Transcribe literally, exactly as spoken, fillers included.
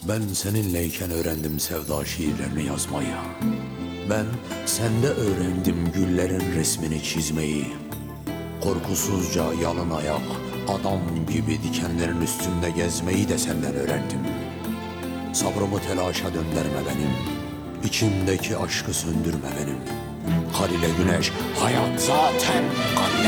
Ben seninleyken öğrendim sevda şiirlerini yazmayı. Ben sende öğrendim güllerin resmini çizmeyi. Korkusuzca yalın ayak, adam gibi dikenlerin üstünde gezmeyi de senden öğrendim. Sabrımı telaşa döndürme benim, içimdeki aşkı söndürme benim. Kar ile güneş, hayat zaten kar ile